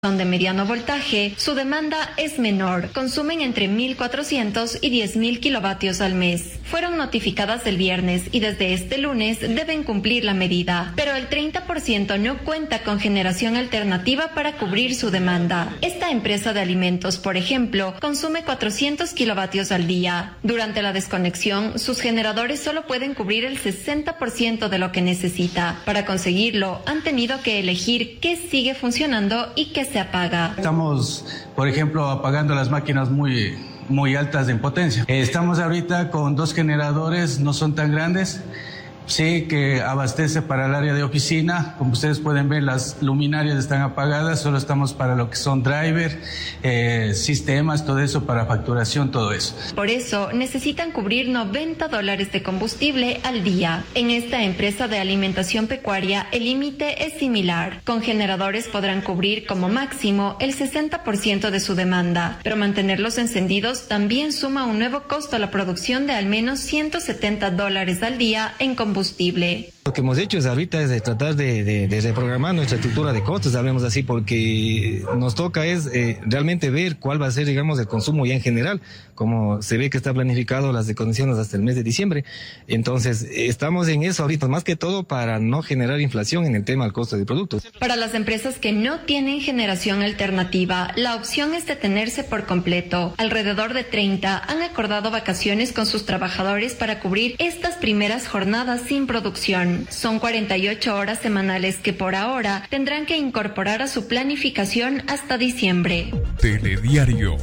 Son de mediano voltaje, su demanda es menor, consumen entre 1.400 y 10.000 kilovatios al mes. Fueron notificadas el viernes y desde este lunes deben cumplir la medida, pero el 30% no cuenta con generación alternativa para cubrir su demanda. Esta empresa de alimentos, por ejemplo, consume 400 kilovatios al día. Durante la desconexión, sus generadores solo pueden cubrir el 60% de lo que necesita. Para conseguirlo, han tenido que elegir qué sigue funcionando y qué se apaga. Estamos, por ejemplo, apagando las máquinas muy altas en potencia. Estamos ahorita con 2 generadores, no son tan grandes, sí, que abastece para el área de oficina. Como ustedes pueden ver, las luminarias están apagadas, solo estamos para lo que son driver, sistemas, todo eso, para facturación, todo eso. Por eso necesitan cubrir $90 de combustible al día. En esta empresa de alimentación pecuaria, el límite es similar. Con generadores podrán cubrir como máximo el 60% de su demanda, pero mantenerlos encendidos también suma un nuevo costo a la producción de al menos $170 al día en combustible. Lo que hemos hecho ahorita es tratar de reprogramar nuestra estructura de costos, hablemos así, porque nos toca realmente ver cuál va a ser, digamos, el consumo ya en general, como se ve que está planificado las desconexiones hasta el mes de diciembre. Entonces, estamos en eso ahorita, más que todo para no generar inflación en el tema del costo de productos. Para las empresas que no tienen generación alternativa, la opción es detenerse por completo. Alrededor de 30 han acordado vacaciones con sus trabajadores para cubrir estas primeras jornadas sin producción. Son 48 horas semanales que por ahora tendrán que incorporar a su planificación hasta diciembre. Telediario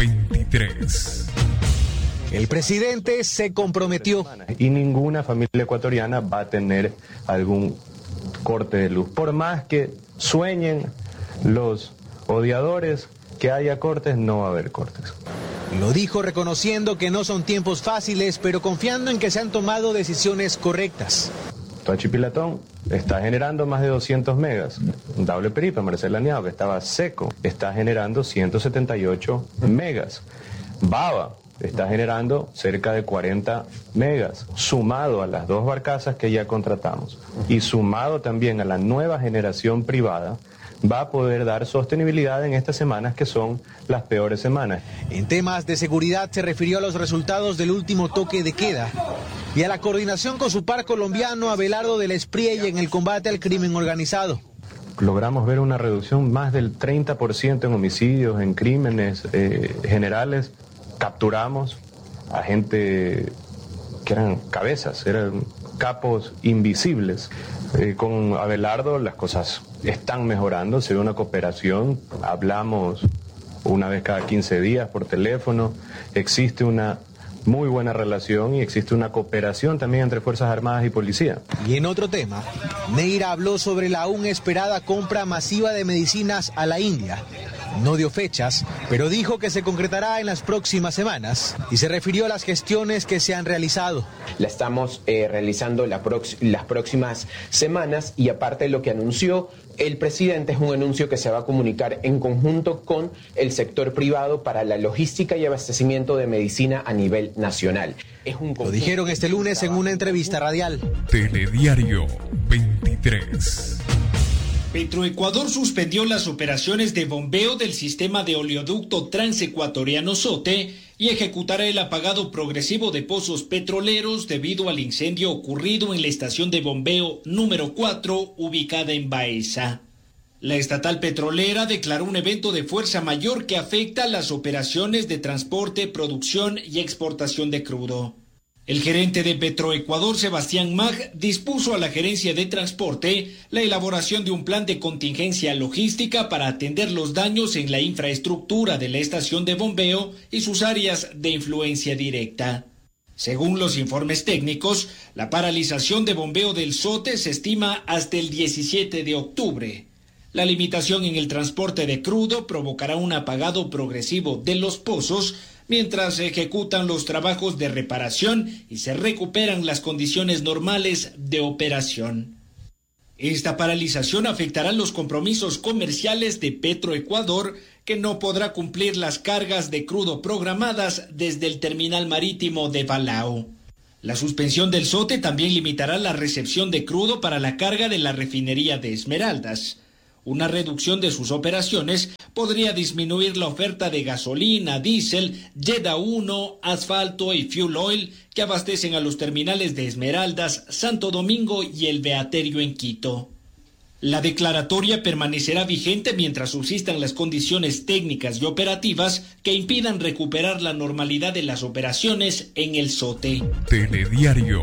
23. El presidente se comprometió. Y ninguna familia ecuatoriana va a tener algún corte de luz. Por más que sueñen los odiadores que haya cortes, no va a haber cortes. Lo dijo reconociendo que no son tiempos fáciles, pero confiando en que se han tomado decisiones correctas. Toachipilatón está generando más de 200 megas. Daule Peripa, Marcela Niao, que estaba seco, está generando 178 megas. Baba está generando cerca de 40 megas, sumado a las 2 barcazas que ya contratamos y sumado también a la nueva generación privada, va a poder dar sostenibilidad en estas semanas que son las peores semanas. En temas de seguridad se refirió a los resultados del último toque de queda y a la coordinación con su par colombiano Abelardo del Espriella en el combate al crimen organizado. Logramos ver una reducción más del 30% en homicidios, en crímenes generales. Capturamos a gente que eran cabezas, eran capos invisibles. Con Abelardo las cosas están mejorando, se ve una cooperación, hablamos una vez cada 15 días por teléfono, existe una muy buena relación y existe una cooperación también entre Fuerzas Armadas y Policía. Y en otro tema, Neira habló sobre la aún esperada compra masiva de medicinas a la India. No dio fechas, pero dijo que se concretará en las próximas semanas y se refirió a las gestiones que se han realizado. La estamos realizando las próximas semanas y aparte de lo que anunció el presidente, es un anuncio que se va a comunicar en conjunto con el sector privado para la logística y abastecimiento de medicina a nivel nacional. Lo dijeron este lunes en una entrevista radial. Telediario 23. Petroecuador suspendió las operaciones de bombeo del sistema de oleoducto transecuatoriano SOTE y ejecutará el apagado progresivo de pozos petroleros debido al incendio ocurrido en la estación de bombeo número 4 ubicada en Baeza. La estatal petrolera declaró un evento de fuerza mayor que afecta las operaciones de transporte, producción y exportación de crudo. El gerente de Petroecuador, Sebastián Mag, dispuso a la gerencia de transporte la elaboración de un plan de contingencia logística para atender los daños en la infraestructura de la estación de bombeo y sus áreas de influencia directa. Según los informes técnicos, la paralización de bombeo del SOTE se estima hasta el 17 de octubre. La limitación en el transporte de crudo provocará un apagado progresivo de los pozos mientras se ejecutan los trabajos de reparación y se recuperan las condiciones normales de operación. Esta paralización afectará los compromisos comerciales de Petroecuador, que no podrá cumplir las cargas de crudo programadas desde el terminal marítimo de Balao. La suspensión del SOTE también limitará la recepción de crudo para la carga de la refinería de Esmeraldas. Una reducción de sus operaciones podría disminuir la oferta de gasolina, diésel, Yeda 1, asfalto y fuel oil que abastecen a los terminales de Esmeraldas, Santo Domingo y el Beaterio en Quito. La declaratoria permanecerá vigente mientras subsistan las condiciones técnicas y operativas que impidan recuperar la normalidad de las operaciones en el SOTE. Telediario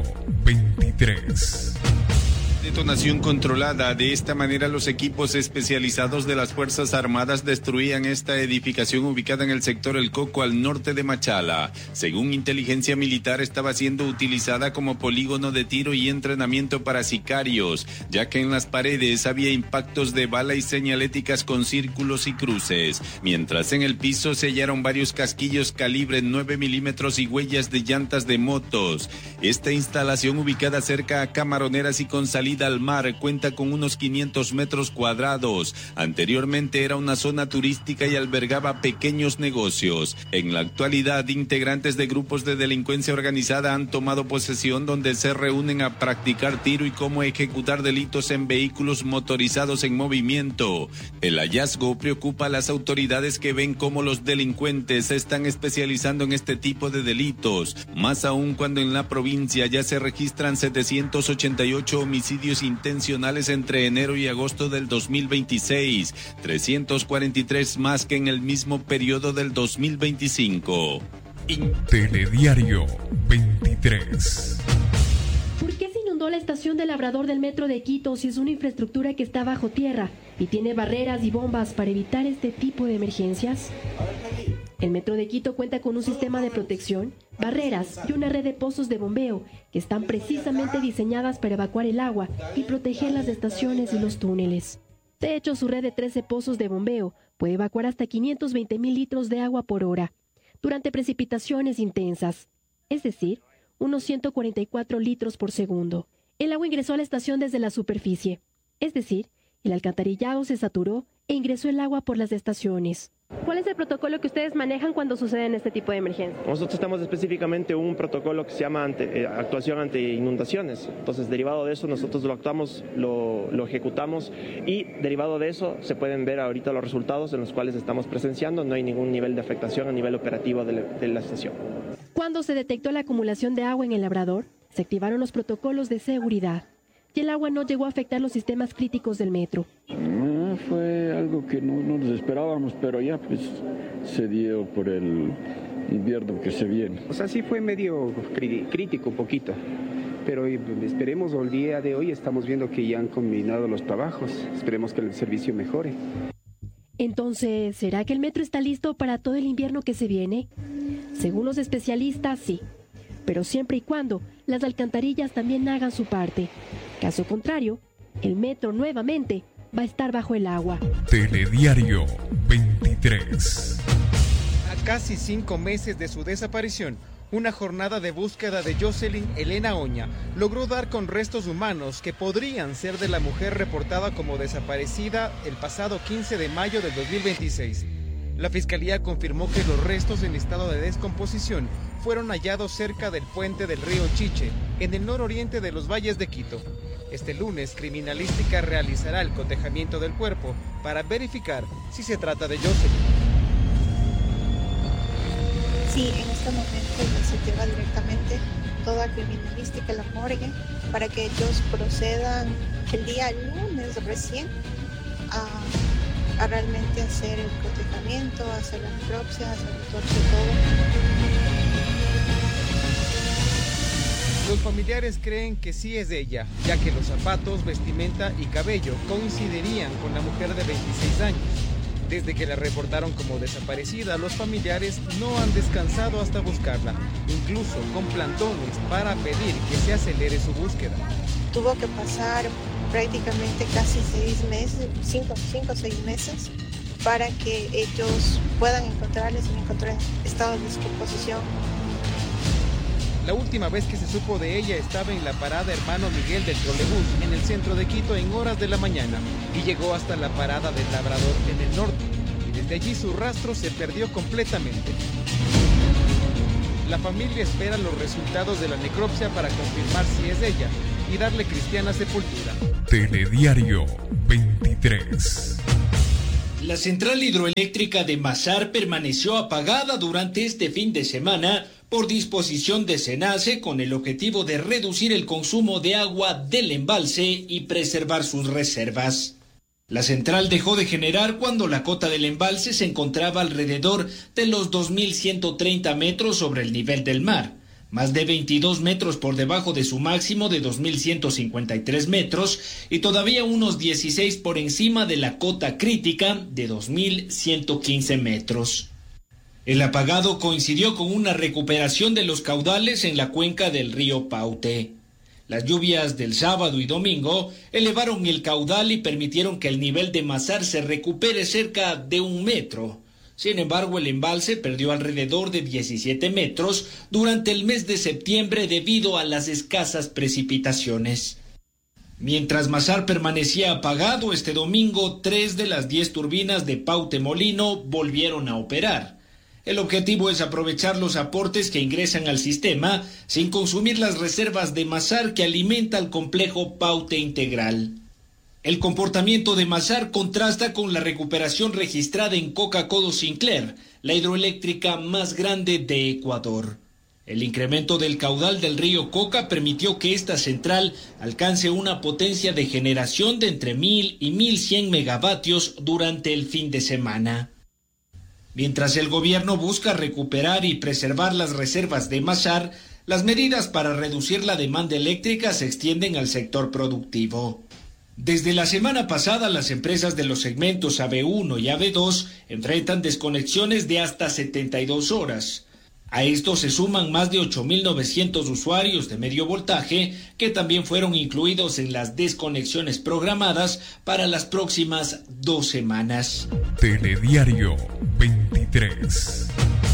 23. Detonación controlada. De esta manera, los equipos especializados de las Fuerzas Armadas destruían esta edificación ubicada en el sector El Coco, al norte de Machala. Según inteligencia militar, estaba siendo utilizada como polígono de tiro y entrenamiento para sicarios, ya que en las paredes había impactos de bala y señaléticas con círculos y cruces, mientras en el piso se hallaron varios casquillos calibre 9 milímetros y huellas de llantas de motos. Esta instalación, ubicada cerca a Camaroneras y con salida al mar, cuenta con unos 500 metros cuadrados. Anteriormente era una zona turística y albergaba pequeños negocios. En la actualidad, integrantes de grupos de delincuencia organizada han tomado posesión, donde se reúnen a practicar tiro y cómo ejecutar delitos en vehículos motorizados en movimiento. El hallazgo preocupa a las autoridades, que ven cómo los delincuentes se están especializando en este tipo de delitos, más aún cuando en la provincia ya se registran 788 homicidios intencionales entre enero y agosto del 2026, 343 más que en el mismo periodo del 2025. Telediario 23. ¿Por qué se inundó la estación del Labrador del Metro de Quito si es una infraestructura que está bajo tierra y tiene barreras y bombas para evitar este tipo de emergencias? El Metro de Quito cuenta con un sistema de protección, barreras y una red de pozos de bombeo que están precisamente diseñadas para evacuar el agua y proteger las estaciones y los túneles. De hecho, su red de 13 pozos de bombeo puede evacuar hasta 520,000 litros de agua por hora durante precipitaciones intensas, es decir, unos 144 litros por segundo. El agua ingresó a la estación desde la superficie, es decir, el alcantarillado se saturó e ingresó el agua por las estaciones. ¿Cuál es el protocolo que ustedes manejan cuando suceden este tipo de emergencias? Nosotros tenemos específicamente un protocolo que se llama actuación ante inundaciones. Entonces, derivado de eso, nosotros lo actuamos, lo ejecutamos, y derivado de eso se pueden ver ahorita los resultados en los cuales estamos presenciando. No hay ningún nivel de afectación a nivel operativo de la estación. Cuando se detectó la acumulación de agua en el Labrador, se activaron los protocolos de seguridad y el agua no llegó a afectar los sistemas críticos del metro. Fue algo que no nos esperábamos, pero ya pues se dio por el invierno que se viene. O sea, sí fue medio crítico, poquito, pero esperemos, el día de hoy estamos viendo que ya han combinado los trabajos, esperemos que el servicio mejore. Entonces, ¿será que el metro está listo para todo el invierno que se viene? Según los especialistas, sí, pero siempre y cuando las alcantarillas también hagan su parte. Caso contrario, el metro nuevamente va a estar bajo el agua. Telediario 23. A casi 5 meses de su desaparición, una jornada de búsqueda de Jocelyn Elena Oña logró dar con restos humanos que podrían ser de la mujer reportada como desaparecida el pasado 15 de mayo del 2026. La Fiscalía confirmó que los restos en estado de descomposición fueron hallados cerca del puente del río Chiche, en el nororiente de los Valles de Quito. Este lunes, Criminalística realizará el cotejamiento del cuerpo para verificar si se trata de Jocelyn. Sí, en este momento se lleva directamente toda Criminalística a la morgue para que ellos procedan el día lunes recién a realmente hacer el cotejamiento, hacer la necropsia, hacer el torso, todo. Los familiares creen que sí es ella, ya que los zapatos, vestimenta y cabello coincidirían con la mujer de 26 años. Desde que la reportaron como desaparecida, los familiares no han descansado hasta buscarla, incluso con plantones para pedir que se acelere su búsqueda. Tuvo que pasar prácticamente casi 6 meses, 5 o 6 meses, para que ellos puedan encontrarles en estado de descomposición. La última vez que se supo de ella estaba en la parada Hermano Miguel del trolebús en el centro de Quito en horas de la mañana y llegó hasta la parada del Labrador en el norte, y desde allí su rastro se perdió completamente. La familia espera los resultados de la necropsia para confirmar si es ella, y darle cristiana sepultura. Telediario 23. La central hidroeléctrica de Mazar permaneció apagada durante este fin de semana por disposición de SENACE con el objetivo de reducir el consumo de agua del embalse y preservar sus reservas. La central dejó de generar cuando la cota del embalse se encontraba alrededor de los 2.130 metros sobre el nivel del mar, más de 22 metros por debajo de su máximo de 2.153 metros y todavía unos 16 por encima de la cota crítica de 2.115 metros. El apagado coincidió con una recuperación de los caudales en la cuenca del río Paute. Las lluvias del sábado y domingo elevaron el caudal y permitieron que el nivel de Mazar se recupere cerca de 1 metro. Sin embargo, el embalse perdió alrededor de 17 metros durante el mes de septiembre debido a las escasas precipitaciones. Mientras Mazar permanecía apagado, este domingo 3 de las 10 turbinas de Paute Molino volvieron a operar. El objetivo es aprovechar los aportes que ingresan al sistema sin consumir las reservas de Mazar que alimenta el complejo Paute Integral. El comportamiento de Mazar contrasta con la recuperación registrada en Coca-Codo Sinclair, la hidroeléctrica más grande de Ecuador. El incremento del caudal del río Coca permitió que esta central alcance una potencia de generación de entre 1.000 y 1.100 megavatios durante el fin de semana. Mientras el gobierno busca recuperar y preservar las reservas de Mazar, las medidas para reducir la demanda eléctrica se extienden al sector productivo. Desde la semana pasada, las empresas de los segmentos AB1 y AB2 enfrentan desconexiones de hasta 72 horas. A esto se suman más de 8.900 usuarios de medio voltaje que también fueron incluidos en las desconexiones programadas para las próximas 2 semanas. Telediario 23.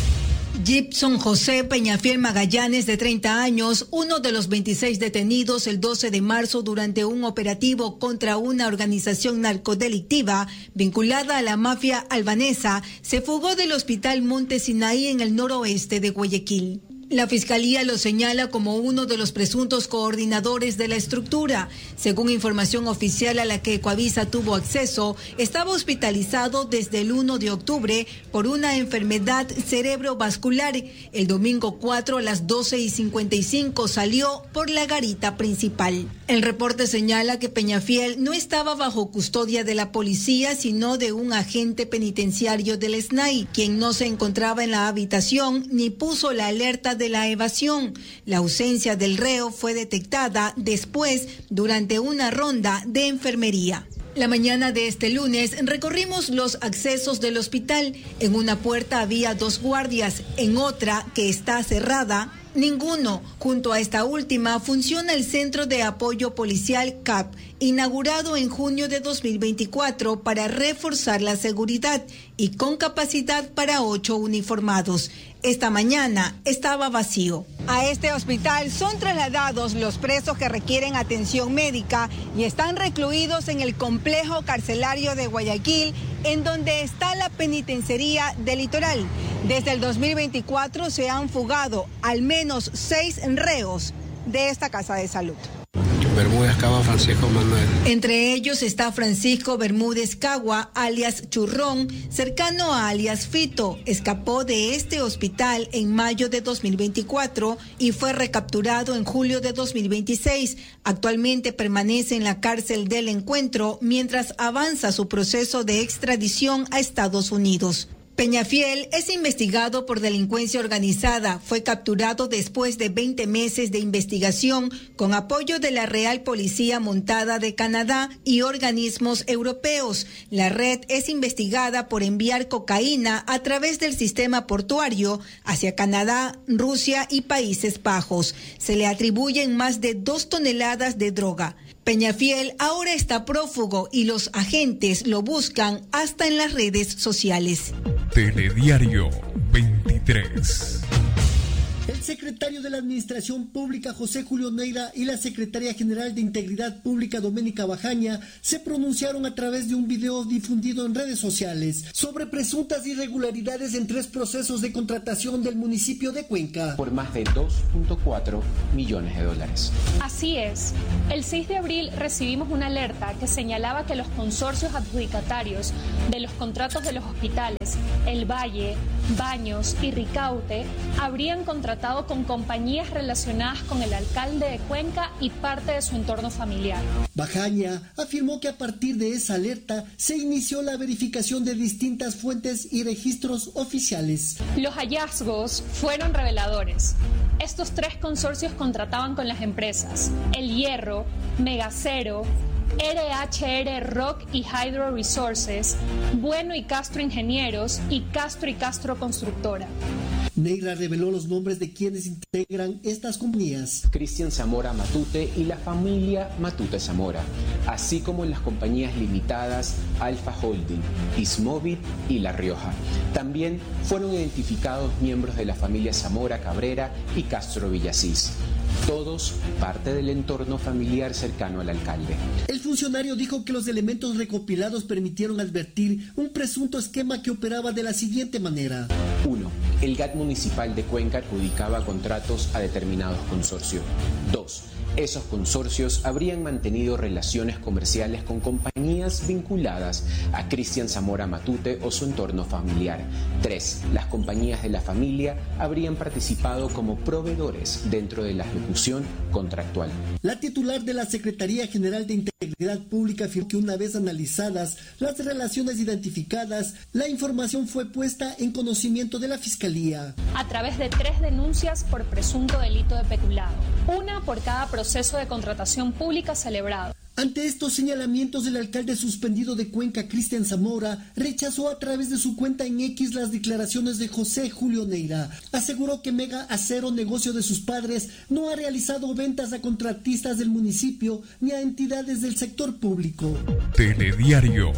Gibson José Peñafiel Magallanes, de 30 años, uno de los 26 detenidos el 12 de marzo durante un operativo contra una organización narcodelictiva vinculada a la mafia albanesa, se fugó del hospital Monte Sinaí en el noroeste de Guayaquil. La fiscalía lo señala como uno de los presuntos coordinadores de la estructura. Según información oficial a la que Ecoavisa tuvo acceso, estaba hospitalizado desde el 1 de octubre por una enfermedad cerebrovascular. El domingo 4 a las 12:55 salió por la garita principal. El reporte señala que Peñafiel no estaba bajo custodia de la policía, sino de un agente penitenciario del SNAI, quien no se encontraba en la habitación ni puso la alerta de la evasión. La ausencia del reo fue detectada después durante una ronda de enfermería. La mañana de este lunes recorrimos los accesos del hospital. En una puerta había 2 guardias, en otra, que está cerrada, ninguno. Junto a esta última funciona el Centro de Apoyo Policial CAP, inaugurado en junio de 2024 para reforzar la seguridad y con capacidad para 8 uniformados. Esta mañana estaba vacío. A este hospital son trasladados los presos que requieren atención médica y están recluidos en el complejo carcelario de Guayaquil, en donde está la penitenciaría del Litoral. Desde el 2024 se han fugado al menos 6 reos de esta casa de salud. Bermúdez Cagua, Francisco Manuel. Entre ellos está Francisco Bermúdez Cagua, alias Churrón, cercano a alias Fito. Escapó de este hospital en mayo de 2024 y fue recapturado en julio de 2026. Actualmente permanece en la cárcel del Encuentro mientras avanza su proceso de extradición a Estados Unidos. Peñafiel es investigado por delincuencia organizada. Fue capturado después de 20 meses de investigación con apoyo de la Real Policía Montada de Canadá y organismos europeos. La red es investigada por enviar cocaína a través del sistema portuario hacia Canadá, Rusia y Países Bajos. Se le atribuyen más de 2 toneladas de droga. Peñafiel ahora está prófugo y los agentes lo buscan hasta en las redes sociales. Telediario 23. El secretario de la Administración Pública, José Julio Neira, y la secretaria general de Integridad Pública, Doménica Bajaña, se pronunciaron a través de un video difundido en redes sociales sobre presuntas irregularidades en 3 procesos de contratación del municipio de Cuenca. Por más de $2.4 millones. Así es. El 6 de abril recibimos una alerta que señalaba que los consorcios adjudicatarios de los contratos de los hospitales El Valle, Baños y Ricaute habrían contratado con compañías relacionadas con el alcalde de Cuenca y parte de su entorno familiar. Bajaña afirmó que a partir de esa alerta se inició la verificación de distintas fuentes y registros oficiales. Los hallazgos fueron reveladores. Estos 3 consorcios contrataban con las empresas El Hierro, Megacero, RHR Rock y Hydro Resources, Bueno y Castro Ingenieros y Castro Constructora. Neira reveló los nombres de quienes integran estas compañías. Cristian Zamora Matute y la familia Matute Zamora, así como las compañías limitadas Alfa Holding, Ismóvil y La Rioja. También fueron identificados miembros de la familia Zamora Cabrera y Castro Villasís, todos parte del entorno familiar cercano al alcalde. El funcionario dijo que los elementos recopilados permitieron advertir un presunto esquema que operaba de la siguiente manera. 1. El GAT municipal de Cuenca adjudicaba contratos a determinados consorcios. 2. Esos consorcios habrían mantenido relaciones comerciales con compañías vinculadas a Cristian Zamora Matute o su entorno familiar. 3. Las compañías de la familia habrían participado como proveedores dentro de la ejecución contractual. La titular de la Secretaría General de Integridad Pública afirmó que una vez analizadas las relaciones identificadas, la información fue puesta en conocimiento de la Fiscalía. A través de 3 denuncias por presunto delito de peculado, una por cada proceso de contratación pública celebrado. Ante estos señalamientos, el alcalde suspendido de Cuenca, Cristian Zamora, rechazó a través de su cuenta en X las declaraciones de José Julio Neira. Aseguró que Mega Acero, negocio de sus padres, no ha realizado ventas a contratistas del municipio ni a entidades del sector público. Telediario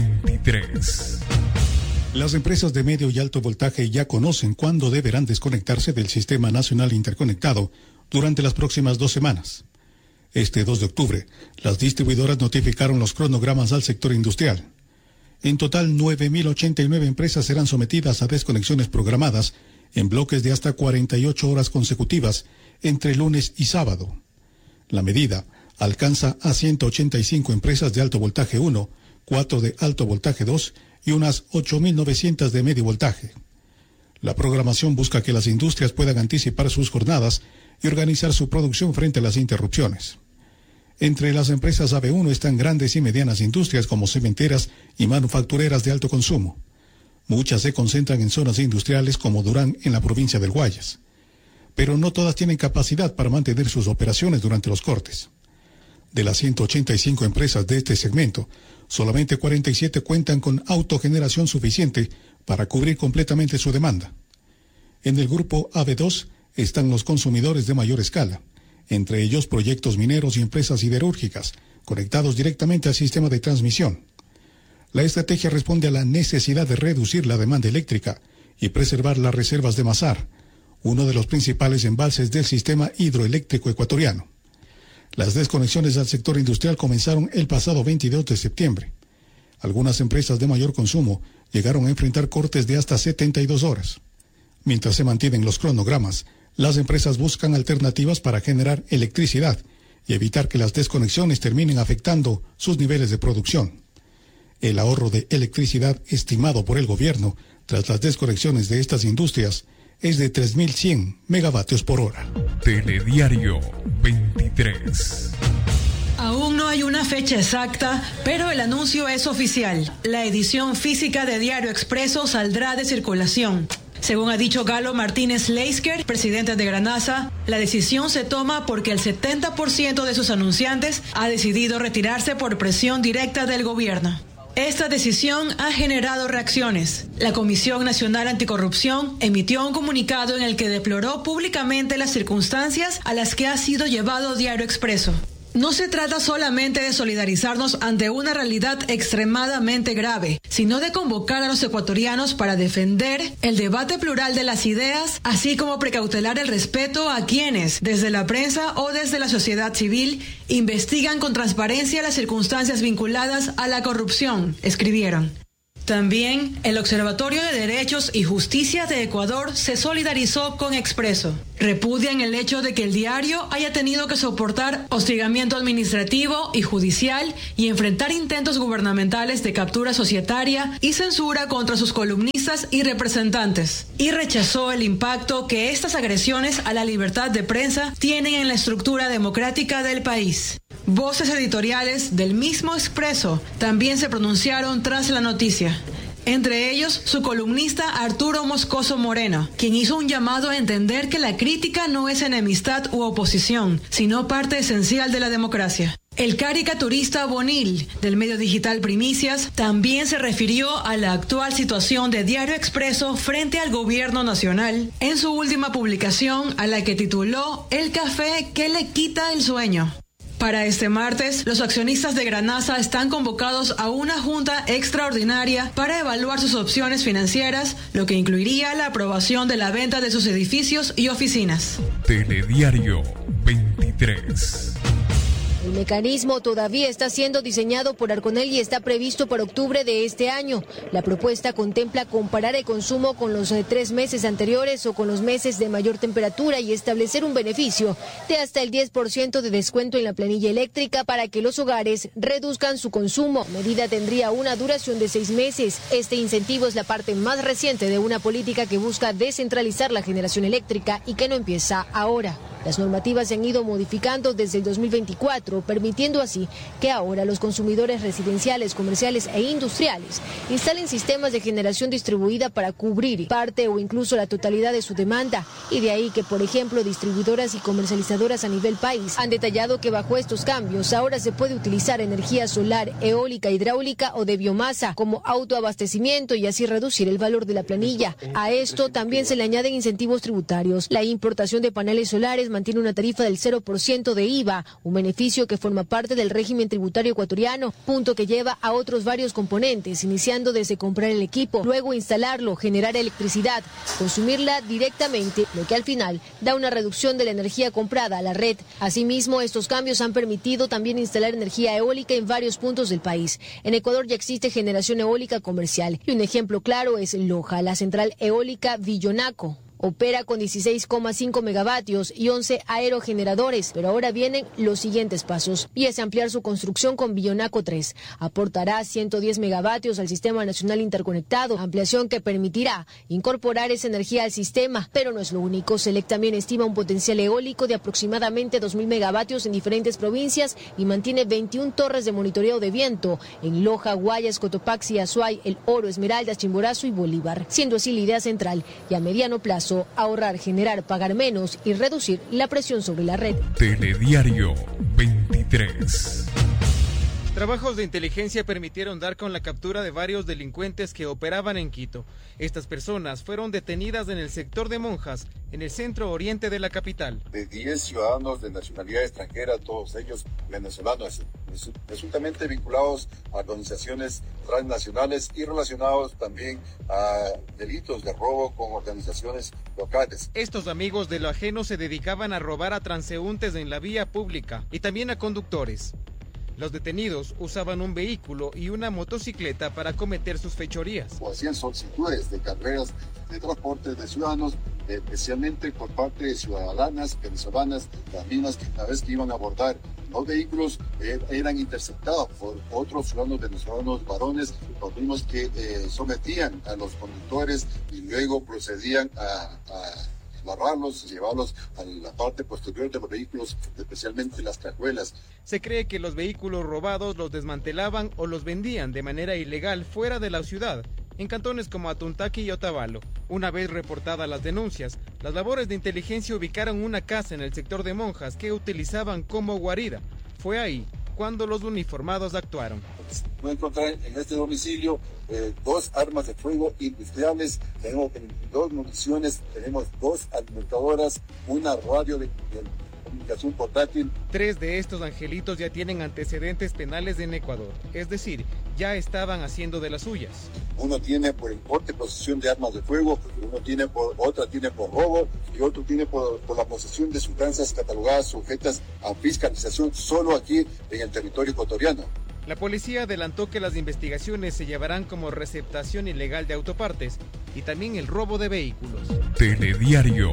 23. Las empresas de medio y alto voltaje ya conocen cuándo deberán desconectarse del Sistema Nacional Interconectado durante las próximas 2 semanas. Este 2 de octubre, las distribuidoras notificaron los cronogramas al sector industrial. En total, 9.089 empresas serán sometidas a desconexiones programadas en bloques de hasta 48 horas consecutivas entre lunes y sábado. La medida alcanza a 185 empresas de alto voltaje 1, 4 de alto voltaje 2 y unas 8.900 de medio voltaje. La programación busca que las industrias puedan anticipar sus jornadas y organizar su producción frente a las interrupciones. Entre las empresas AB1 están grandes y medianas industrias como cementeras y manufactureras de alto consumo. Muchas se concentran en zonas industriales como Durán en la provincia del Guayas. Pero no todas tienen capacidad para mantener sus operaciones durante los cortes. De las 185 empresas de este segmento, solamente 47 cuentan con autogeneración suficiente para cubrir completamente su demanda. En el grupo AB2 están los consumidores de mayor escala, entre ellos proyectos mineros y empresas siderúrgicas, conectados directamente al sistema de transmisión. La estrategia responde a la necesidad de reducir la demanda eléctrica y preservar las reservas de Mazar, uno de los principales embalses del sistema hidroeléctrico ecuatoriano. Las desconexiones al sector industrial comenzaron el pasado 22 de septiembre. Algunas empresas de mayor consumo llegaron a enfrentar cortes de hasta 72 horas. Mientras se mantienen los cronogramas, las empresas buscan alternativas para generar electricidad y evitar que las desconexiones terminen afectando sus niveles de producción. El ahorro de electricidad estimado por el gobierno tras las desconexiones de estas industrias es de 3.100 megavatios por hora. Telediario 23. Aún no hay una fecha exacta, pero el anuncio es oficial. La edición física de Diario Expreso saldrá de circulación. Según ha dicho Galo Martínez Leisker, presidente de Granasa, la decisión se toma porque el 70% de sus anunciantes ha decidido retirarse por presión directa del gobierno. Esta decisión ha generado reacciones. La Comisión Nacional Anticorrupción emitió un comunicado en el que deploró públicamente las circunstancias a las que ha sido llevado Diario Expreso. No se trata solamente de solidarizarnos ante una realidad extremadamente grave, sino de convocar a los ecuatorianos para defender el debate plural de las ideas, así como precautelar el respeto a quienes, desde la prensa o desde la sociedad civil, investigan con transparencia las circunstancias vinculadas a la corrupción, escribieron. También el Observatorio de Derechos y Justicia de Ecuador se solidarizó con Expreso. Repudian el hecho de que el diario haya tenido que soportar hostigamiento administrativo y judicial y enfrentar intentos gubernamentales de captura societaria y censura contra sus columnistas y representantes. Y rechazó el impacto que estas agresiones a la libertad de prensa tienen en la estructura democrática del país. Voces editoriales del mismo Expreso también se pronunciaron tras la noticia. Entre ellos, su columnista Arturo Moscoso Moreno, quien hizo un llamado a entender que la crítica no es enemistad u oposición, sino parte esencial de la democracia. El caricaturista Bonil, del medio digital Primicias, también se refirió a la actual situación de Diario Expreso frente al gobierno nacional en su última publicación, a la que tituló El café que le quita el sueño. Para este martes, los accionistas de Granasa están convocados a una junta extraordinaria para evaluar sus opciones financieras, lo que incluiría la aprobación de la venta de sus edificios y oficinas. Telediario 23. El mecanismo todavía está siendo diseñado por Arconel y está previsto para octubre de este año. La propuesta contempla comparar el consumo con los 3 meses anteriores o con los meses de mayor temperatura y establecer un beneficio de hasta el 10% de descuento en la planilla eléctrica para que los hogares reduzcan su consumo. La medida tendría una duración de 6 meses. Este incentivo es la parte más reciente de una política que busca descentralizar la generación eléctrica y que no empieza ahora. Las normativas se han ido modificando desde el 2024, permitiendo así que ahora los consumidores residenciales, comerciales e industriales instalen sistemas de generación distribuida para cubrir parte o incluso la totalidad de su demanda. Y de ahí que, por ejemplo, distribuidoras y comercializadoras a nivel país han detallado que bajo estos cambios ahora se puede utilizar energía solar, eólica, hidráulica o de biomasa como autoabastecimiento y así reducir el valor de la planilla. A esto también se le añaden incentivos tributarios. La importación de paneles solares mantiene una tarifa del 0% de IVA, un beneficio que forma parte del régimen tributario ecuatoriano, punto que lleva a otros varios componentes, iniciando desde comprar el equipo, luego instalarlo, generar electricidad, consumirla directamente, lo que al final da una reducción de la energía comprada a la red. Asimismo, estos cambios han permitido también instalar energía eólica en varios puntos del país. En Ecuador ya existe generación eólica comercial y un ejemplo claro es Loja, la central eólica Villonaco. Opera con 16,5 megavatios y 11 aerogeneradores, pero ahora vienen los siguientes pasos y es ampliar su construcción con Villonaco 3. Aportará 110 megavatios al Sistema Nacional Interconectado, ampliación que permitirá incorporar esa energía al sistema, pero no es lo único. Selec también estima un potencial eólico de aproximadamente 2.000 megavatios en diferentes provincias y mantiene 21 torres de monitoreo de viento en Loja, Guayas, Cotopaxi, Azuay, El Oro, Esmeraldas, Chimborazo y Bolívar, siendo así la idea central y a mediano plazo ahorrar, generar, pagar menos y reducir la presión sobre la red. Telediario 23. Trabajos de inteligencia permitieron dar con la captura de varios delincuentes que operaban en Quito. Estas personas fueron detenidas en el sector de Monjas, en el centro oriente de la capital. De 10 ciudadanos de nacionalidad extranjera, todos ellos venezolanos, presuntamente vinculados a organizaciones transnacionales y relacionados también a delitos de robo con organizaciones locales. Estos amigos de lo ajeno se dedicaban a robar a transeúntes en la vía pública y también a conductores. Los detenidos usaban un vehículo y una motocicleta para cometer sus fechorías. O hacían solicitudes de carreras de transporte de ciudadanos, especialmente por parte de ciudadanas venezolanas, las mismas que una vez que iban a abordar los vehículos eran interceptados por otros ciudadanos venezolanos varones, los mismos que sometían a los conductores y luego procedían a agarrarlos, llevarlos a la parte posterior de los vehículos, especialmente las cajuelas. Se cree que los vehículos robados los desmantelaban o los vendían de manera ilegal fuera de la ciudad, en cantones como Atuntaqui y Otavalo. Una vez reportadas las denuncias, las labores de inteligencia ubicaron una casa en el sector de Monjas que utilizaban como guarida. Fue ahí cuando los uniformados actuaron. Voy a encontrar en este domicilio 2 armas de fuego industriales, tenemos 22 municiones, tenemos 2 alimentadoras, una radio de comunicación portátil. 3 de estos angelitos ya tienen antecedentes penales en Ecuador, es decir, ya estaban haciendo de las suyas. Uno tiene por el porte y posesión de armas de fuego, otra tiene por robo y otro tiene por la posesión de sustancias catalogadas sujetas a fiscalización solo aquí en el territorio ecuatoriano. La policía adelantó que las investigaciones se llevarán como receptación ilegal de autopartes y también el robo de vehículos. Telediario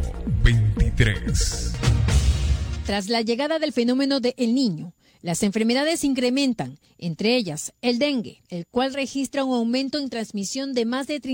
23. Tras la llegada del fenómeno de El Niño, las enfermedades incrementan, entre ellas el dengue, el cual registra un aumento en transmisión de más de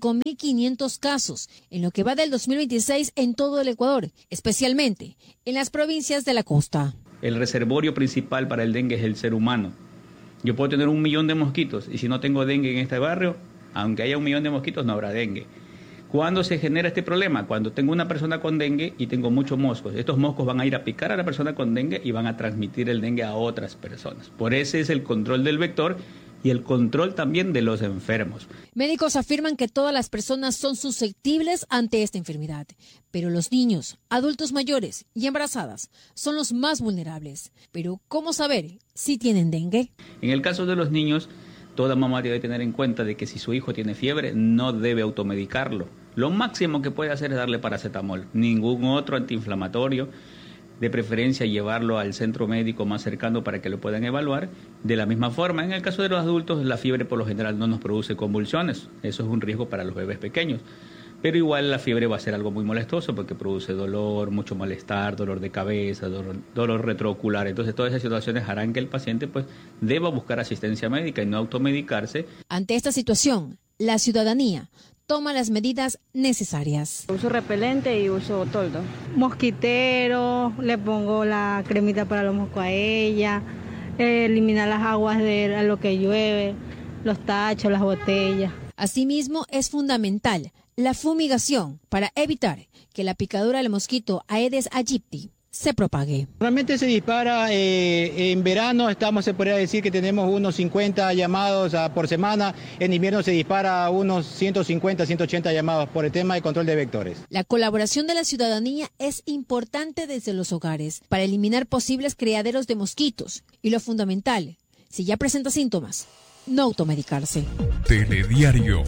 35.500 casos en lo que va del 2026 en todo el Ecuador, especialmente en las provincias de la costa. El reservorio principal para el dengue es el ser humano. Yo puedo tener 1 millón de mosquitos y si no tengo dengue en este barrio, aunque haya 1 millón de mosquitos, no habrá dengue. ¿Cuándo se genera este problema? Cuando tengo una persona con dengue y tengo muchos moscos. Estos moscos van a ir a picar a la persona con dengue y van a transmitir el dengue a otras personas. Por ese es el control del vector y el control también de los enfermos. Médicos afirman que todas las personas son susceptibles ante esta enfermedad, pero los niños, adultos mayores y embarazadas son los más vulnerables. Pero, ¿cómo saber si tienen dengue? En el caso de los niños, toda mamá debe tener en cuenta de que si su hijo tiene fiebre, no debe automedicarlo. Lo máximo que puede hacer es darle paracetamol, ningún otro antiinflamatorio. De preferencia llevarlo al centro médico más cercano para que lo puedan evaluar. De la misma forma, en el caso de los adultos, la fiebre por lo general no nos produce convulsiones. Eso es un riesgo para los bebés pequeños. Pero igual la fiebre va a ser algo muy molestoso porque produce dolor, mucho malestar, dolor de cabeza, dolor retroocular. Entonces todas esas situaciones harán que el paciente deba buscar asistencia médica y no automedicarse. Ante esta situación, la ciudadanía toma las medidas necesarias. Uso repelente y uso toldo. Mosquitero, le pongo la cremita para los moscos a ella, eliminar las aguas de lo que llueve, los tachos, las botellas. Asimismo, es fundamental la fumigación para evitar que la picadura del mosquito Aedes aegypti se propague. Normalmente se dispara en verano, se podría decir que tenemos unos 50 llamados por semana. En invierno se dispara unos 150, 180 llamados por el tema de control de vectores. La colaboración de la ciudadanía es importante desde los hogares para eliminar posibles criaderos de mosquitos. Y lo fundamental, si ya presenta síntomas, no automedicarse. Telediario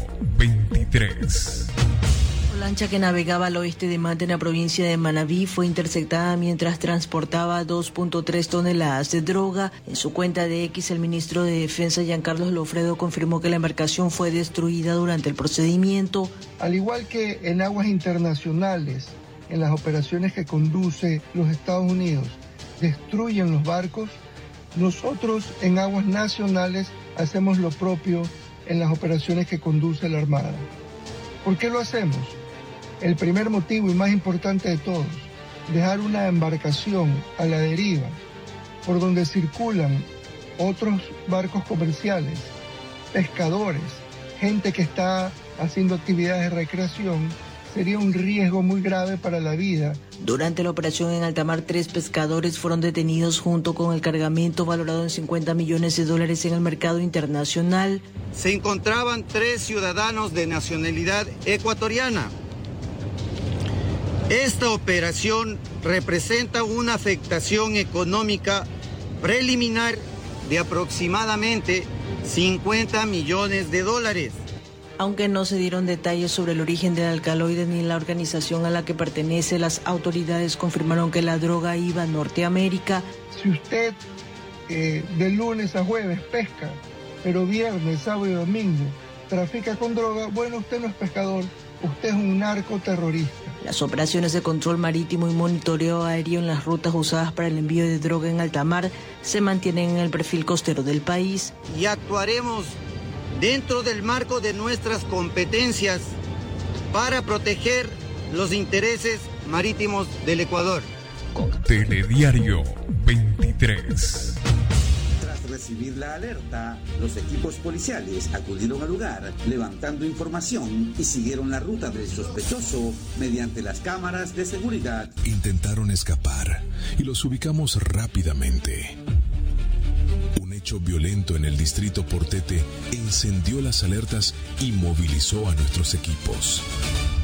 23. La lancha que navegaba al oeste de Manta en la provincia de Manabí fue interceptada mientras transportaba 2.3 toneladas de droga. En su cuenta de X, el ministro de Defensa, Giancarlos Lofredo, confirmó que la embarcación fue destruida durante el procedimiento. Al igual que en aguas internacionales, en las operaciones que conduce los Estados Unidos, destruyen los barcos, nosotros en aguas nacionales hacemos lo propio en las operaciones que conduce la Armada. ¿Por qué lo hacemos? El primer motivo y más importante de todos, dejar una embarcación a la deriva por donde circulan otros barcos comerciales, pescadores, gente que está haciendo actividades de recreación, sería un riesgo muy grave para la vida. Durante la operación en alta mar, 3 pescadores fueron detenidos junto con el cargamento valorado en $50 millones en el mercado internacional. Se encontraban 3 ciudadanos de nacionalidad ecuatoriana. Esta operación representa una afectación económica preliminar de aproximadamente $50 millones. Aunque no se dieron detalles sobre el origen del alcaloide ni la organización a la que pertenece, las autoridades confirmaron que la droga iba a Norteamérica. Si usted de lunes a jueves pesca, pero viernes, sábado y domingo trafica con droga, bueno, usted no es pescador, usted es un narcoterrorista. Las operaciones de control marítimo y monitoreo aéreo en las rutas usadas para el envío de droga en alta mar se mantienen en el perfil costero del país. Y actuaremos dentro del marco de nuestras competencias para proteger los intereses marítimos del Ecuador. Telediario 23. Tras recibir la alerta, los equipos policiales acudieron al lugar, levantando información y siguieron la ruta del sospechoso mediante las cámaras de seguridad. Intentaron escapar y los ubicamos rápidamente. Un hecho violento en el distrito Portete encendió las alertas y movilizó a nuestros equipos.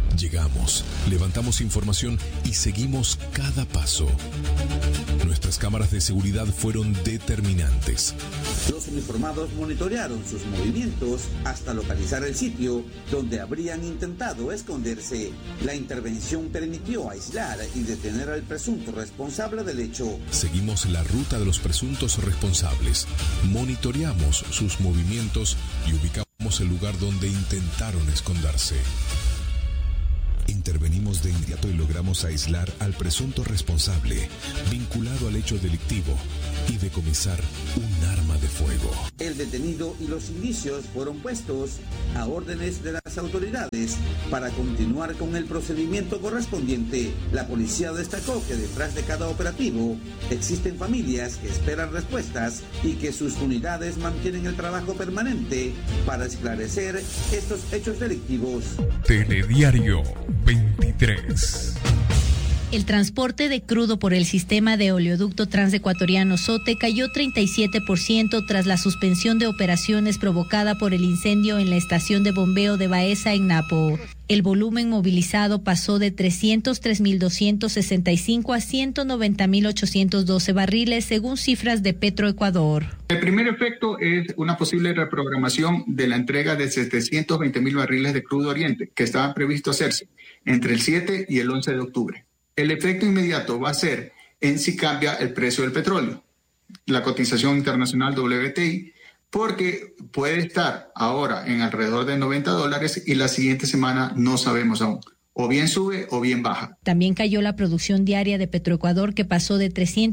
Llegamos, levantamos información y seguimos cada paso. Nuestras cámaras de seguridad fueron determinantes. Los uniformados monitorearon sus movimientos hasta localizar el sitio donde habrían intentado esconderse. La intervención permitió aislar y detener al presunto responsable del hecho. Seguimos la ruta de los presuntos responsables, monitoreamos sus movimientos y ubicamos el lugar donde intentaron esconderse. Intervenimos de inmediato y logramos aislar al presunto responsable, vinculado al hecho delictivo, y decomisar un arma de fuego. El detenido y los indicios fueron puestos a órdenes de las autoridades para continuar con el procedimiento correspondiente. La policía destacó que detrás de cada operativo existen familias que esperan respuestas y que sus unidades mantienen el trabajo permanente para esclarecer estos hechos delictivos. Telediario 23. El transporte de crudo por el sistema de oleoducto transecuatoriano SOTE cayó 37% tras la suspensión de operaciones provocada por el incendio en la estación de bombeo de Baeza en Napo. El volumen movilizado pasó de 303.265 a 190.812 barriles, según cifras de Petroecuador. El primer efecto es una posible reprogramación de la entrega de 720.000 barriles de crudo oriente, que estaban previstos hacerse entre el 7 y el 11 de octubre. El efecto inmediato va a ser en si cambia el precio del petróleo, la cotización internacional WTI, porque puede estar ahora en alrededor de $90 y la siguiente semana no sabemos aún. O bien sube o bien baja. También cayó la producción diaria de Petroecuador, que pasó de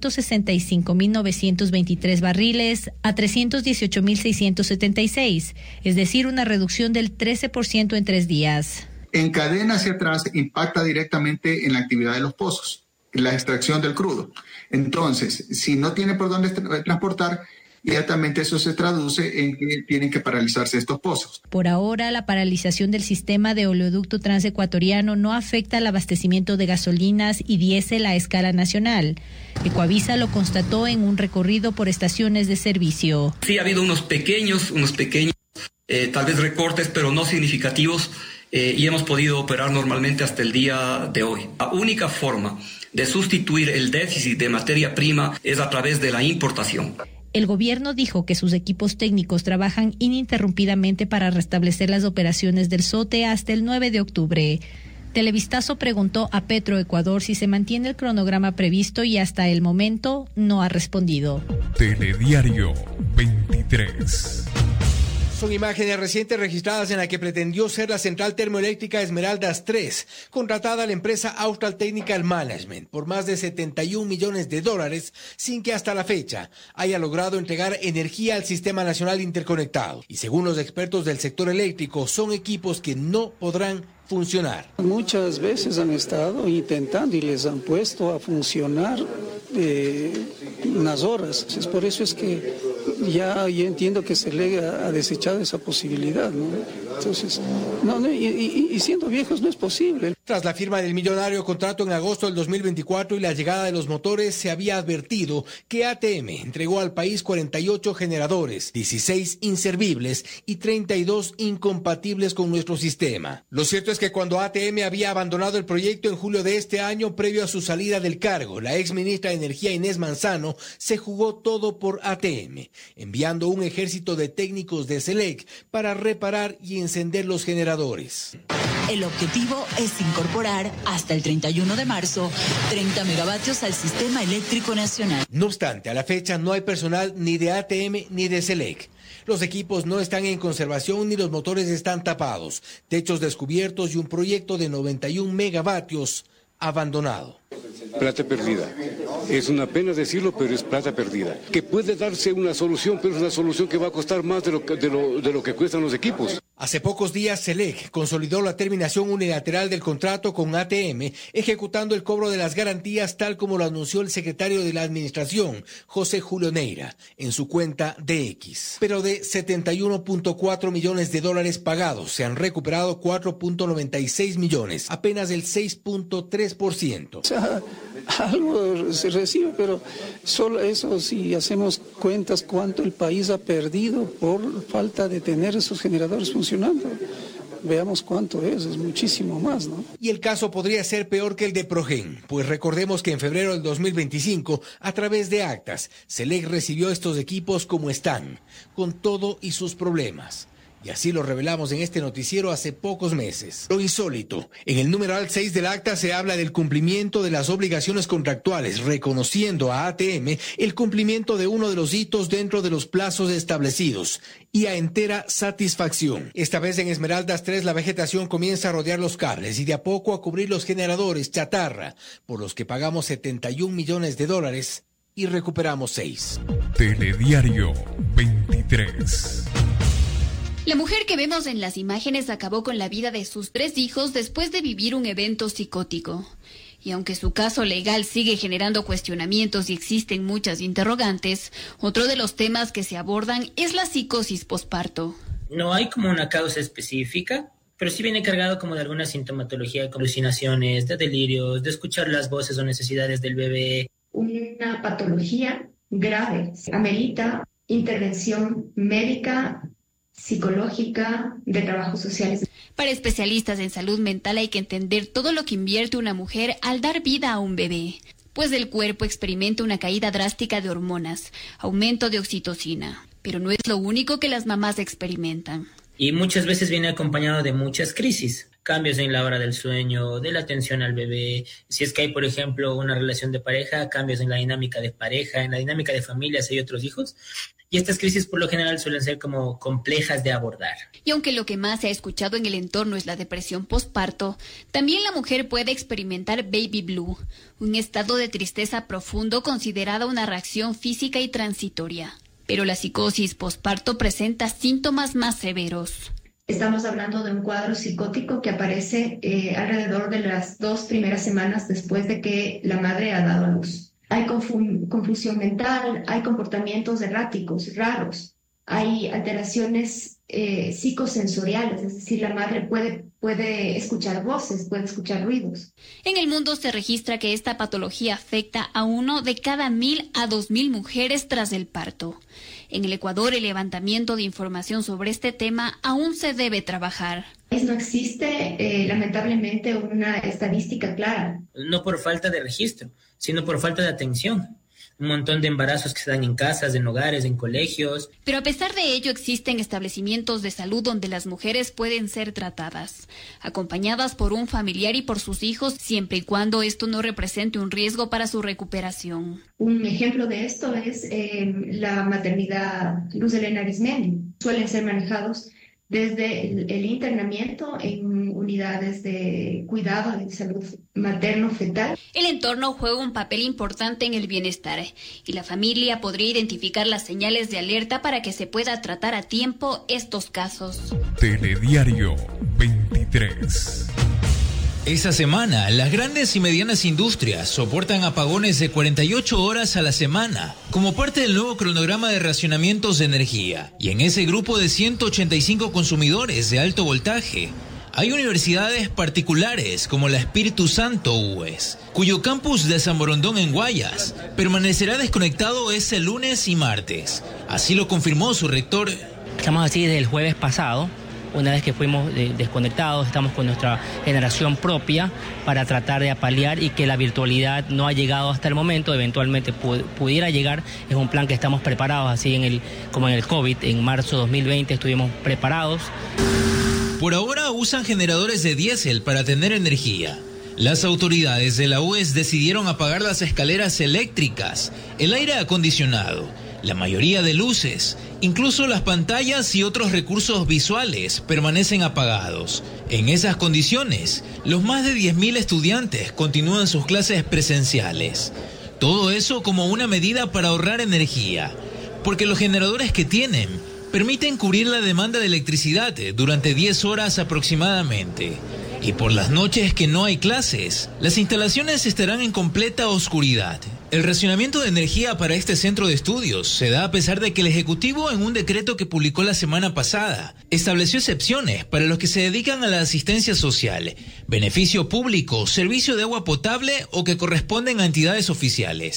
365.923 barriles a 318.676, es decir, una reducción del 13% en 3 días. En cadena hacia atrás impacta directamente en la actividad de los pozos, en la extracción del crudo. Entonces, si no tiene por dónde transportar, inmediatamente eso se traduce en que tienen que paralizarse estos pozos. Por ahora, la paralización del sistema de oleoducto transecuatoriano no afecta al abastecimiento de gasolinas y diésel a escala nacional. Ecoavisa lo constató en un recorrido por estaciones de servicio. Sí, ha habido unos pequeños, tal vez recortes, pero no significativos, y hemos podido operar normalmente hasta el día de hoy. La única forma de sustituir el déficit de materia prima es a través de la importación. El gobierno dijo que sus equipos técnicos trabajan ininterrumpidamente para restablecer las operaciones del SOTE hasta el 9 de octubre. Televistazo preguntó a Petroecuador si se mantiene el cronograma previsto y hasta el momento no ha respondido. Telediario 23. Son imágenes recientes registradas en la que pretendió ser la central termoeléctrica Esmeraldas 3, contratada a la empresa Austral Technical Management por más de $71 millones, sin que hasta la fecha haya logrado entregar energía al Sistema Nacional Interconectado. Y según los expertos del sector eléctrico, son equipos que no podrán funcionar. Muchas veces han estado intentando y les han puesto a funcionar unas horas. Por eso es que ya entiendo que se le ha desechado esa posibilidad, ¿no? Entonces, y siendo viejos no es posible. Tras la firma del millonario contrato en agosto del 2024 y la llegada de los motores, se había advertido que ATM entregó al país 48 generadores, 16 inservibles y 32 incompatibles con nuestro sistema. Lo cierto es que cuando ATM había abandonado el proyecto en julio de este año, previo a su salida del cargo, la ex ministra de Energía Inés Manzano se jugó todo por ATM, enviando un ejército de técnicos de SELEC para reparar y encender los generadores. El objetivo es incorporar hasta el 31 de marzo 30 megavatios al sistema eléctrico nacional. No obstante, a la fecha no hay personal ni de ATM ni de SELEC. Los equipos no están en conservación ni los motores están tapados, techos descubiertos y un proyecto de 91 megavatios abandonado. Plata perdida. Es una pena decirlo, pero es plata perdida. Que puede darse una solución, pero es una solución que va a costar más de lo que cuestan los equipos. Hace pocos días, SELEC consolidó la terminación unilateral del contrato con ATM, ejecutando el cobro de las garantías tal como lo anunció el secretario de la Administración, José Julio Neira, en su cuenta de X. Pero de $71.4 millones pagados, se han recuperado 4.96 millones, apenas el 6.3%. O sea, algo se recibe, pero solo eso, si hacemos cuentas cuánto el país ha perdido por falta de tener esos generadores funcionando, veamos cuánto es muchísimo más, ¿no? Y el caso podría ser peor que el de Progen, pues recordemos que en febrero del 2025, a través de actas, Selec recibió estos equipos como están, con todo y sus problemas. Y así lo revelamos en este noticiero hace pocos meses. Lo insólito, en el numeral 6 del acta se habla del cumplimiento de las obligaciones contractuales, reconociendo a ATM el cumplimiento de uno de los hitos dentro de los plazos establecidos y a entera satisfacción. Esta vez en Esmeraldas 3 la vegetación comienza a rodear los cables y de a poco a cubrir los generadores chatarra, por los que pagamos $71 millones y recuperamos 6. Telediario 23. La mujer que vemos en las imágenes acabó con la vida de sus 3 hijos después de vivir un evento psicótico. Y aunque su caso legal sigue generando cuestionamientos y existen muchas interrogantes, otro de los temas que se abordan es la psicosis posparto. No hay como una causa específica, pero sí viene cargado como de alguna sintomatología, como alucinaciones, de delirios, de escuchar las voces o necesidades del bebé. Una patología grave amerita intervención médica, psicológica, de trabajos sociales. Para especialistas en salud mental hay que entender todo lo que invierte una mujer al dar vida a un bebé, pues el cuerpo experimenta una caída drástica de hormonas, aumento de oxitocina, pero no es lo único que las mamás experimentan. Y muchas veces viene acompañado de muchas crisis, cambios en la hora del sueño, de la atención al bebé. Si es que hay, por ejemplo, una relación de pareja, cambios en la dinámica de pareja, en la dinámica de familia si hay otros hijos. Y estas crisis por lo general suelen ser como complejas de abordar. Y aunque lo que más se ha escuchado en el entorno es la depresión posparto, también la mujer puede experimentar baby blue, un estado de tristeza profundo considerada una reacción física y transitoria. Pero la psicosis posparto presenta síntomas más severos. Estamos hablando de un cuadro psicótico que aparece alrededor de las 2 primeras semanas después de que la madre ha dado a luz. Hay confusión mental, hay comportamientos erráticos, raros, hay alteraciones psicosensoriales, es decir, la madre puede escuchar voces, puede escuchar ruidos. En el mundo se registra que esta patología afecta a 1 de cada 1,000 a 2,000 mujeres tras el parto. En el Ecuador, el levantamiento de información sobre este tema aún se debe trabajar. No existe, lamentablemente, una estadística clara. No por falta de registro, sino por falta de atención. Un montón de embarazos que se dan en casas, en hogares, en colegios. Pero a pesar de ello existen establecimientos de salud donde las mujeres pueden ser tratadas, acompañadas por un familiar y por sus hijos, siempre y cuando esto no represente un riesgo para su recuperación. Un ejemplo de esto es la maternidad Luz Helena Arismendi. Suelen ser manejados desde el internamiento en unidades de cuidado de salud materno-fetal. El entorno juega un papel importante en el bienestar y la familia podría identificar las señales de alerta para que se pueda tratar a tiempo estos casos. Telediario 23. Esta semana, las grandes y medianas industrias soportan apagones de 48 horas a la semana, como parte del nuevo cronograma de racionamientos de energía. Y en ese grupo de 185 consumidores de alto voltaje, hay universidades particulares como la Espíritu Santo UES, cuyo campus de San Borondón en Guayas permanecerá desconectado este lunes y martes. Así lo confirmó su rector. Estamos así desde el jueves pasado. Una vez que fuimos desconectados, estamos con nuestra generación propia para tratar de apalear y que la virtualidad no ha llegado hasta el momento, eventualmente pudiera llegar. Es un plan que estamos preparados, así como en el COVID, en marzo de 2020 estuvimos preparados. Por ahora usan generadores de diésel para tener energía. Las autoridades de la UES decidieron apagar las escaleras eléctricas, el aire acondicionado, la mayoría de luces, incluso las pantallas y otros recursos visuales permanecen apagados. En esas condiciones, los más de 10.000 estudiantes continúan sus clases presenciales. Todo eso como una medida para ahorrar energía, porque los generadores que tienen permiten cubrir la demanda de electricidad durante 10 horas aproximadamente. Y por las noches que no hay clases, las instalaciones estarán en completa oscuridad. El racionamiento de energía para este centro de estudios se da a pesar de que el Ejecutivo, en un decreto que publicó la semana pasada, estableció excepciones para los que se dedican a la asistencia social, beneficio público, servicio de agua potable o que corresponden a entidades oficiales.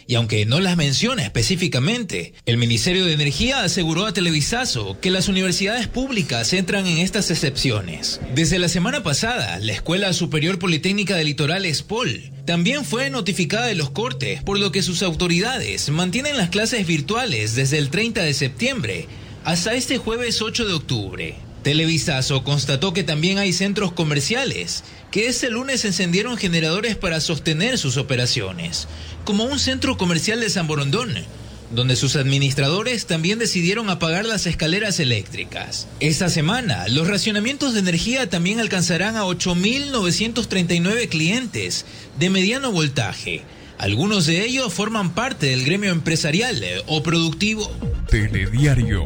Y aunque no las menciona específicamente, el Ministerio de Energía aseguró a Televisazo que las universidades públicas entran en estas excepciones. Desde la semana pasada, la Escuela Superior Politécnica del Litoral ESPOL también fue notificada de los cortes, por lo que sus autoridades mantienen las clases virtuales desde el 30 de septiembre hasta este jueves 8 de octubre. Televisazo constató que también hay centros comerciales que este lunes encendieron generadores para sostener sus operaciones, como un centro comercial de San Borondón, donde sus administradores también decidieron apagar las escaleras eléctricas. Esta semana, los racionamientos de energía también alcanzarán a 8.939 clientes de mediano voltaje. Algunos de ellos forman parte del gremio empresarial o productivo. Telediario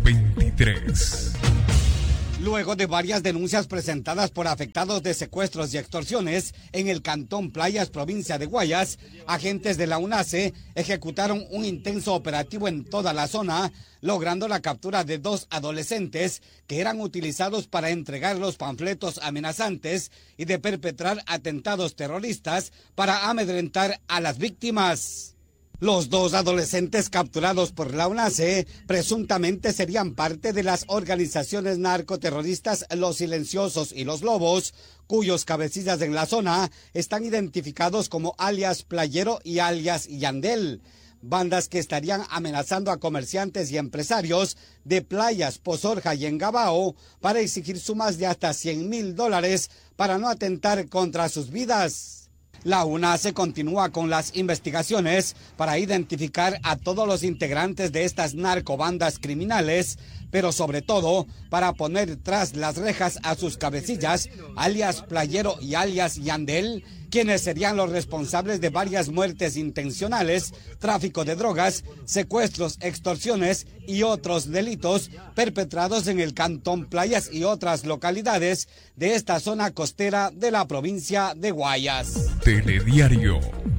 23. Luego de varias denuncias presentadas por afectados de secuestros y extorsiones en el Cantón Playas, provincia de Guayas, agentes de la UNACE ejecutaron un intenso operativo en toda la zona, logrando la captura de 2 adolescentes que eran utilizados para entregar los panfletos amenazantes y de perpetrar atentados terroristas para amedrentar a las víctimas. Los 2 adolescentes capturados por la UNACE presuntamente serían parte de las organizaciones narcoterroristas Los Silenciosos y Los Lobos, cuyos cabecillas en la zona están identificados como alias Playero y alias Yandel, bandas que estarían amenazando a comerciantes y empresarios de Playas, Pozorja y Engabao para exigir sumas de hasta $100,000 para no atentar contra sus vidas. La UNACE continúa con las investigaciones para identificar a todos los integrantes de estas narcobandas criminales, pero sobre todo para poner tras las rejas a sus cabecillas, alias Playero y alias Yandel, quienes serían los responsables de varias muertes intencionales, tráfico de drogas, secuestros, extorsiones y otros delitos perpetrados en el Cantón Playas y otras localidades de esta zona costera de la provincia de Guayas. Telediario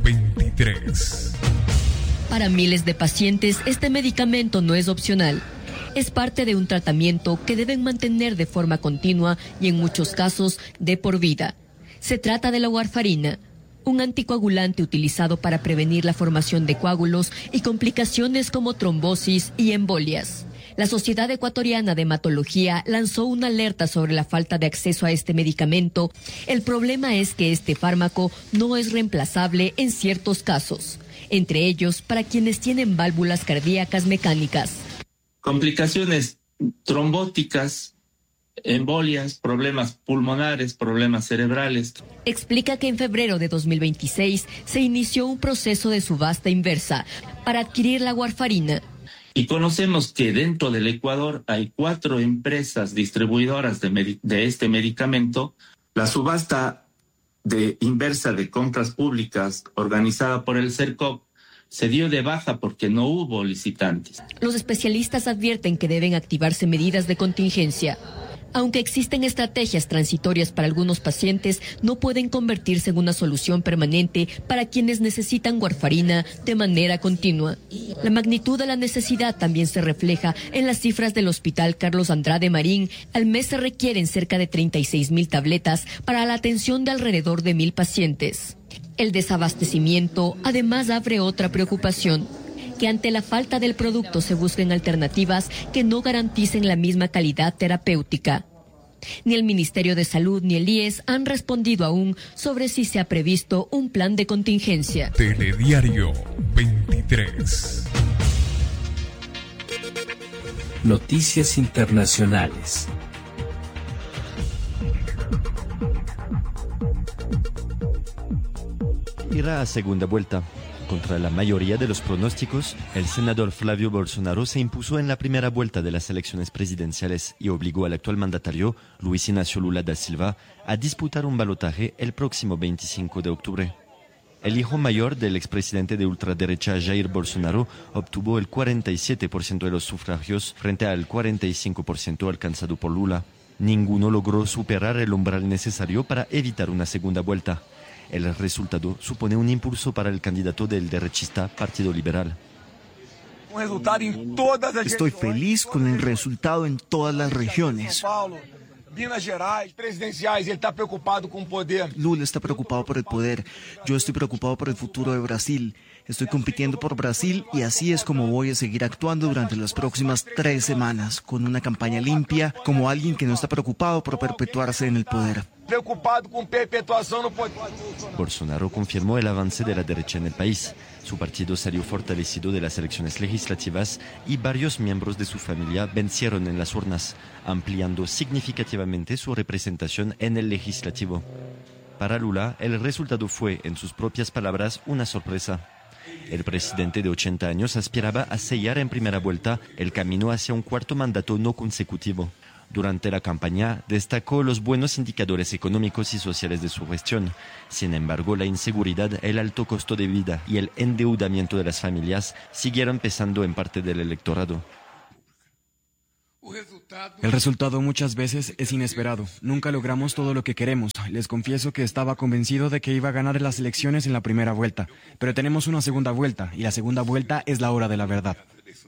23. Para miles de pacientes, este medicamento no es opcional. Es parte de un tratamiento que deben mantener de forma continua y en muchos casos de por vida. Se trata de la warfarina, un anticoagulante utilizado para prevenir la formación de coágulos y complicaciones como trombosis y embolias. La Sociedad Ecuatoriana de Hematología lanzó una alerta sobre la falta de acceso a este medicamento. El problema es que este fármaco no es reemplazable en ciertos casos, entre ellos para quienes tienen válvulas cardíacas mecánicas. Complicaciones trombóticas, embolias, problemas pulmonares, problemas cerebrales. Explica que en febrero de 2026 se inició un proceso de subasta inversa para adquirir la warfarina. Y conocemos que dentro del Ecuador hay 4 empresas distribuidoras de este medicamento. La subasta inversa de compras públicas organizada por el CERCOP se dio de baja porque no hubo licitantes. Los especialistas advierten que deben activarse medidas de contingencia. Aunque existen estrategias transitorias para algunos pacientes, no pueden convertirse en una solución permanente para quienes necesitan warfarina de manera continua. La magnitud de la necesidad también se refleja en las cifras del Hospital Carlos Andrade Marín. Al mes se requieren cerca de 36,000 tabletas para la atención de alrededor de 1,000 pacientes. El desabastecimiento además abre otra preocupación, que ante la falta del producto se busquen alternativas que no garanticen la misma calidad terapéutica. Ni el Ministerio de Salud ni el IES han respondido aún sobre si se ha previsto un plan de contingencia. Telediario 23. Noticias internacionales. Irá a segunda vuelta. Contra la mayoría de los pronósticos, el senador Flavio Bolsonaro se impuso en la primera vuelta de las elecciones presidenciales y obligó al actual mandatario, Luis Inácio Lula da Silva, a disputar un balotaje el próximo 25 de octubre. El hijo mayor del expresidente de ultraderecha Jair Bolsonaro obtuvo el 47% de los sufragios frente al 45% alcanzado por Lula. Ninguno logró superar el umbral necesario para evitar una segunda vuelta. El resultado supone un impulso para el candidato del derechista Partido Liberal. Estoy feliz con el resultado en todas las regiones. Minas Gerais, presidenciais, ele está preocupado con el poder. Lula está preocupado por el poder. Yo estoy preocupado por el futuro de Brasil. Estoy compitiendo por Brasil y así es como voy a seguir actuando durante las próximas 3 semanas, con una campaña limpia, como alguien que no está preocupado por perpetuarse en el poder. Preocupado con perpetuación no poder. Bolsonaro confirmó el avance de la derecha en el país. Su partido salió fortalecido de las elecciones legislativas y varios miembros de su familia vencieron en las urnas, ampliando significativamente su representación en el legislativo. Para Lula, el resultado fue, en sus propias palabras, una sorpresa. El presidente de 80 años aspiraba a sellar en primera vuelta el camino hacia un cuarto mandato no consecutivo. Durante la campaña destacó los buenos indicadores económicos y sociales de su gestión. Sin embargo, la inseguridad, el alto costo de vida y el endeudamiento de las familias siguieron pesando en parte del electorado. El resultado muchas veces es inesperado. Nunca logramos todo lo que queremos. Les confieso que estaba convencido de que iba a ganar las elecciones en la primera vuelta. Pero tenemos una segunda vuelta y la segunda vuelta es la hora de la verdad.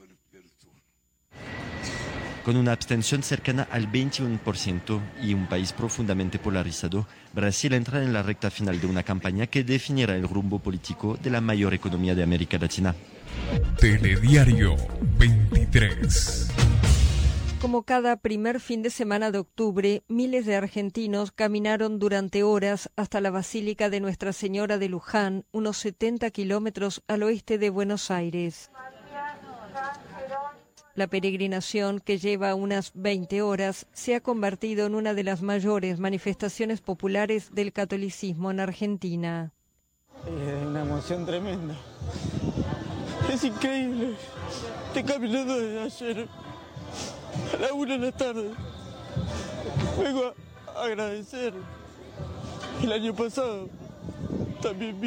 Con una abstención cercana al 21% y un país profundamente polarizado, Brasil entra en la recta final de una campaña que definirá el rumbo político de la mayor economía de América Latina. Telediario 23. Como cada primer fin de semana de octubre, miles de argentinos caminaron durante horas hasta la Basílica de Nuestra Señora de Luján, unos 70 kilómetros al oeste de Buenos Aires. La peregrinación, que lleva unas 20 horas, se ha convertido en una de las mayores manifestaciones populares del catolicismo en Argentina. Es una emoción tremenda. Es increíble. Estoy caminando desde ayer a la 1 de la tarde. Vengo a agradecer. El año pasado también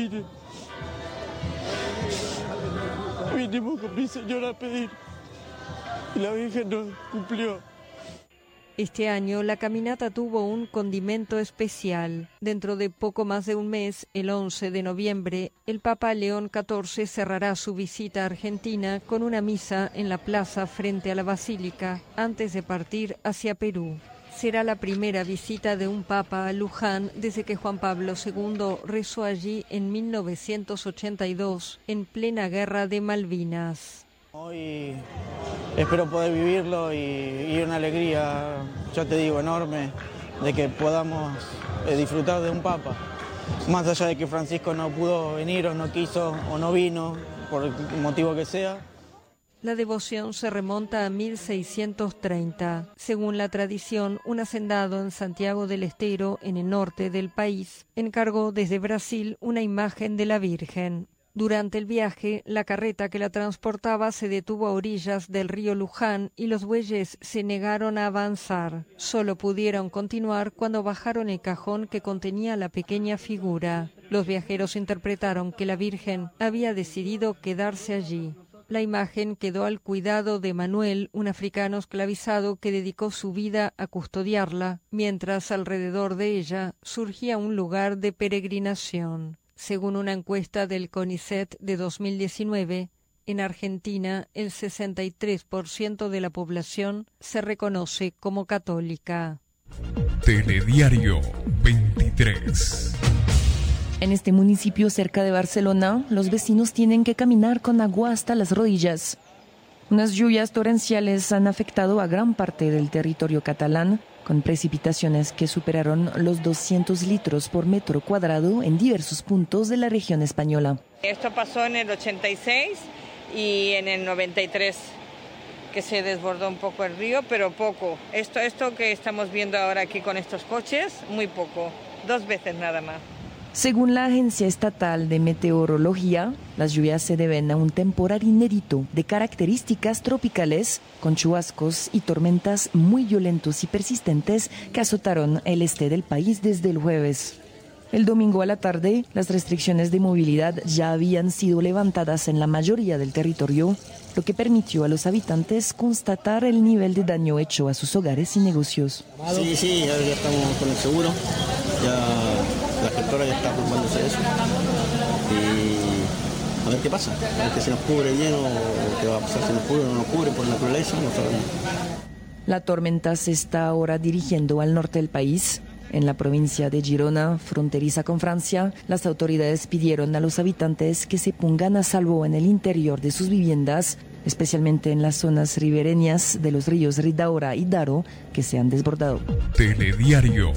vinimos con mi señora a pedir y la Virgen nos cumplió. Este año la caminata tuvo un condimento especial. Dentro de poco más de un mes, el 11 de noviembre, el Papa León XIV cerrará su visita a Argentina con una misa en la plaza frente a la Basílica, antes de partir hacia Perú. Será la primera visita de un papa a Luján desde que Juan Pablo II rezó allí en 1982, en plena guerra de Malvinas. Hoy espero poder vivirlo y una alegría, ya te digo, enorme, de que podamos disfrutar de un papa. Más allá de que Francisco no pudo venir o no quiso o no vino, por el motivo que sea. La devoción se remonta a 1630. Según la tradición, un hacendado en Santiago del Estero, en el norte del país, encargó desde Brasil una imagen de la Virgen. Durante el viaje, la carreta que la transportaba se detuvo a orillas del río Luján y los bueyes se negaron a avanzar. Solo pudieron continuar cuando bajaron el cajón que contenía la pequeña figura. Los viajeros interpretaron que la Virgen había decidido quedarse allí. La imagen quedó al cuidado de Manuel, un africano esclavizado que dedicó su vida a custodiarla, mientras alrededor de ella surgía un lugar de peregrinación. Según una encuesta del CONICET de 2019, en Argentina el 63% de la población se reconoce como católica. Telediario 23. En este municipio cerca de Barcelona, los vecinos tienen que caminar con agua hasta las rodillas. Unas lluvias torrenciales han afectado a gran parte del territorio catalán, con precipitaciones que superaron los 200 litros por metro cuadrado en diversos puntos de la región española. Esto pasó en el 86 y en el 93, que se desbordó un poco el río, pero poco. Esto que estamos viendo ahora aquí con estos coches, muy poco, 2 veces nada más. Según la Agencia Estatal de Meteorología, las lluvias se deben a un temporal inédito de características tropicales, con chubascos y tormentas muy violentos y persistentes que azotaron el este del país desde el jueves. El domingo a la tarde, las restricciones de movilidad ya habían sido levantadas en la mayoría del territorio, lo que permitió a los habitantes constatar el nivel de daño hecho a sus hogares y negocios. Sí, ya estamos con el seguro, ya la gestora ya está formándose eso. Y a ver qué pasa, a ver que se nos cubre lleno, o qué va a pasar si nos cubre o no nos cubre por naturaleza, no sabemos. La tormenta se está ahora dirigiendo al norte del país. En la provincia de Girona, fronteriza con Francia, las autoridades pidieron a los habitantes que se pongan a salvo en el interior de sus viviendas, especialmente en las zonas ribereñas de los ríos Ridaura y Daro, que se han desbordado. Telediario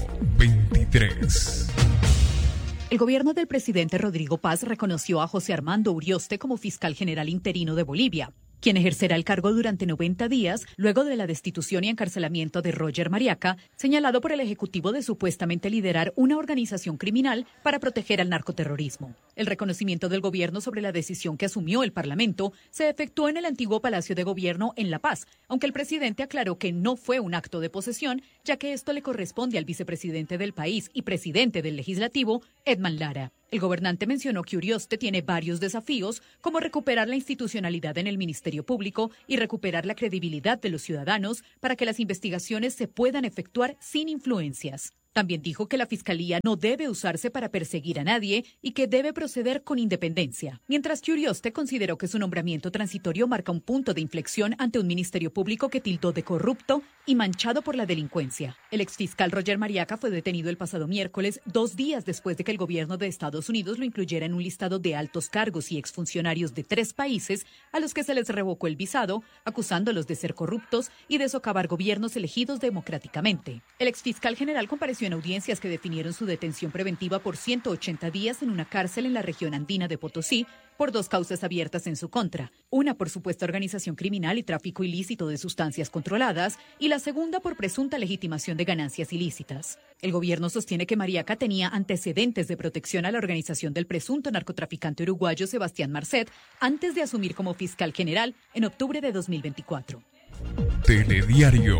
23. El gobierno del presidente Rodrigo Paz reconoció a José Armando Urioste como fiscal general interino de Bolivia, quien ejercerá el cargo durante 90 días luego de la destitución y encarcelamiento de Roger Mariaca, señalado por el Ejecutivo de supuestamente liderar una organización criminal para proteger al narcoterrorismo. El reconocimiento del gobierno sobre la decisión que asumió el Parlamento se efectuó en el antiguo Palacio de Gobierno en La Paz, aunque el presidente aclaró que no fue un acto de posesión, ya que esto le corresponde al vicepresidente del país y presidente del Legislativo, Edman Lara. El gobernante mencionó que Urioste tiene varios desafíos, como recuperar la institucionalidad en el Ministerio Público y recuperar la credibilidad de los ciudadanos para que las investigaciones se puedan efectuar sin influencias. También dijo que la Fiscalía no debe usarse para perseguir a nadie y que debe proceder con independencia. Mientras que Urioste consideró que su nombramiento transitorio marca un punto de inflexión ante un Ministerio Público que tildó de corrupto y manchado por la delincuencia. El exfiscal Roger Mariaca fue detenido el pasado miércoles, 2 días después de que el gobierno de Estados Unidos lo incluyera en un listado de altos cargos y exfuncionarios de 3 países a los que se les revocó el visado, acusándolos de ser corruptos y de socavar gobiernos elegidos democráticamente. El exfiscal general compareció en audiencias que definieron su detención preventiva por 180 días en una cárcel en la región andina de Potosí por 2 causas abiertas en su contra, una por supuesta organización criminal y tráfico ilícito de sustancias controladas y la segunda por presunta legitimación de ganancias ilícitas. El gobierno sostiene que Mariaca tenía antecedentes de protección a la organización del presunto narcotraficante uruguayo Sebastián Marcet antes de asumir como fiscal general en octubre de 2024. Telediario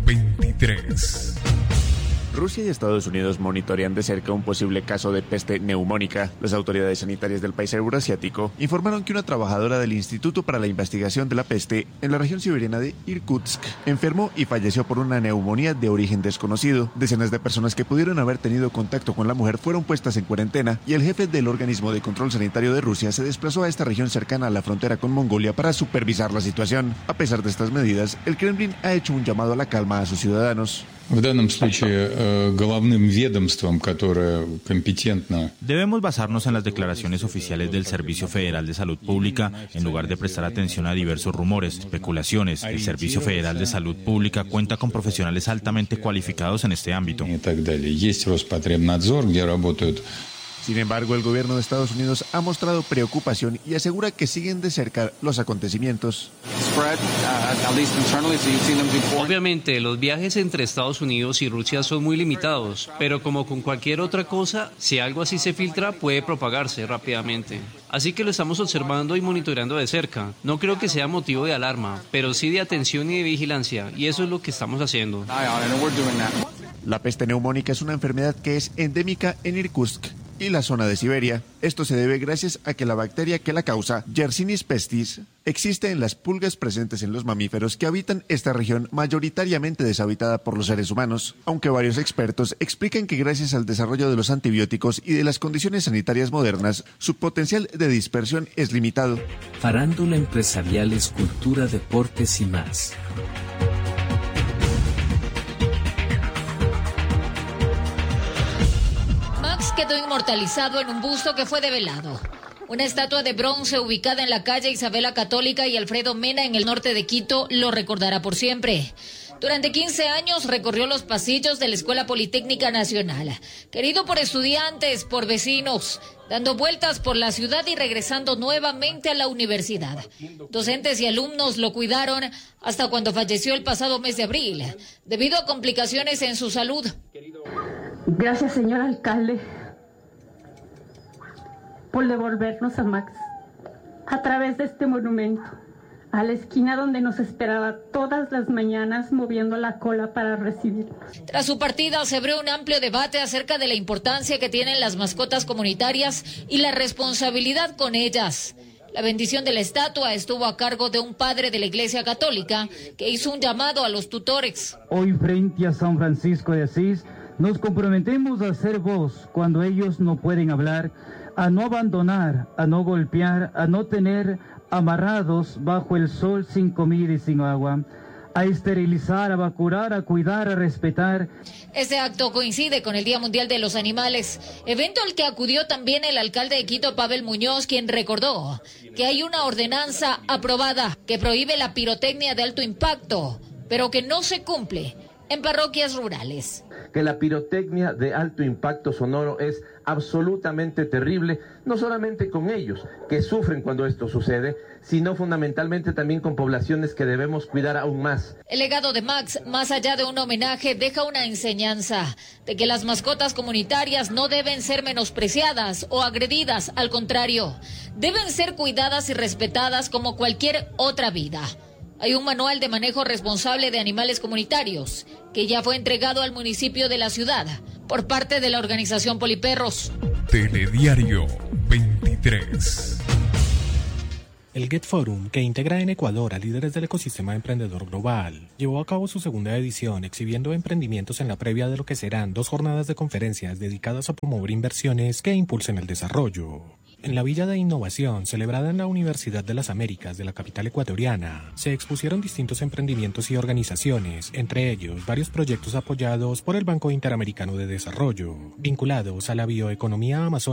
23. Rusia y Estados Unidos monitorean de cerca un posible caso de peste neumónica. Las autoridades sanitarias del país euroasiático informaron que una trabajadora del Instituto para la Investigación de la Peste en la región siberiana de Irkutsk enfermó y falleció por una neumonía de origen desconocido. Decenas de personas que pudieron haber tenido contacto con la mujer fueron puestas en cuarentena y el jefe del organismo de control sanitario de Rusia se desplazó a esta región cercana a la frontera con Mongolia para supervisar la situación. A pesar de estas medidas, el Kremlin ha hecho un llamado a la calma a sus ciudadanos. Debemos basarnos en las declaraciones oficiales del Servicio Federal de Salud Pública en lugar de prestar atención a diversos rumores, especulaciones. El Servicio Federal de Salud Pública cuenta con profesionales altamente cualificados en este ámbito. Sin embargo, el gobierno de Estados Unidos ha mostrado preocupación y asegura que siguen de cerca los acontecimientos. Obviamente, los viajes entre Estados Unidos y Rusia son muy limitados, pero como con cualquier otra cosa, si algo así se filtra, puede propagarse rápidamente. Así que lo estamos observando y monitoreando de cerca. No creo que sea motivo de alarma, pero sí de atención y de vigilancia, y eso es lo que estamos haciendo. La peste neumónica es una enfermedad que es endémica en Irkutsk y la zona de Siberia. Esto se debe gracias a que la bacteria que la causa, Yersinia pestis, existe en las pulgas presentes en los mamíferos que habitan esta región mayoritariamente deshabitada por los seres humanos, aunque varios expertos explican que gracias al desarrollo de los antibióticos y de las condiciones sanitarias modernas, su potencial de dispersión es limitado. Farándula, empresariales, cultura, deportes y más. Quedó inmortalizado en un busto que fue develado. Una estatua de bronce ubicada en la calle Isabela Católica y Alfredo Mena en el norte de Quito lo recordará por siempre. Durante 15 años recorrió los pasillos de la Escuela Politécnica Nacional, querido por estudiantes, por vecinos, dando vueltas por la ciudad y regresando nuevamente a la universidad. Docentes y alumnos lo cuidaron hasta cuando falleció el pasado mes de abril, debido a complicaciones en su salud. Gracias, señor alcalde, por devolvernos a Max a través de este monumento, a la esquina donde nos esperaba todas las mañanas moviendo la cola para recibirnos. Tras su partida se abrió un amplio debate acerca de la importancia que tienen las mascotas comunitarias y la responsabilidad con ellas. La bendición de la estatua estuvo a cargo de un padre de la Iglesia Católica que hizo un llamado a los tutores. Hoy frente a San Francisco de Asís nos comprometemos a ser voz cuando ellos no pueden hablar, a no abandonar, a no golpear, a no tener amarrados bajo el sol sin comida y sin agua, a esterilizar, a vacunar, a cuidar, a respetar. Este acto coincide con el Día Mundial de los Animales, evento al que acudió también el alcalde de Quito, Pavel Muñoz, quien recordó que hay una ordenanza aprobada que prohíbe la pirotecnia de alto impacto, pero que no se cumple en parroquias rurales. Que la pirotecnia de alto impacto sonoro es absolutamente terrible, no solamente con ellos, que sufren cuando esto sucede, sino fundamentalmente también con poblaciones que debemos cuidar aún más. El legado de Max, más allá de un homenaje, deja una enseñanza de que las mascotas comunitarias no deben ser menospreciadas o agredidas, al contrario, deben ser cuidadas y respetadas como cualquier otra vida. Hay un manual de manejo responsable de animales comunitarios que ya fue entregado al municipio de la ciudad por parte de la organización Poliperros. Telediario 23. El Get Forum, que integra en Ecuador a líderes del ecosistema emprendedor global, llevó a cabo su segunda edición exhibiendo emprendimientos en la previa de lo que serán 2 jornadas de conferencias dedicadas a promover inversiones que impulsen el desarrollo. En la Villa de Innovación, celebrada en la Universidad de las Américas de la capital ecuatoriana, se expusieron distintos emprendimientos y organizaciones, entre ellos varios proyectos apoyados por el Banco Interamericano de Desarrollo, vinculados a la bioeconomía amazónica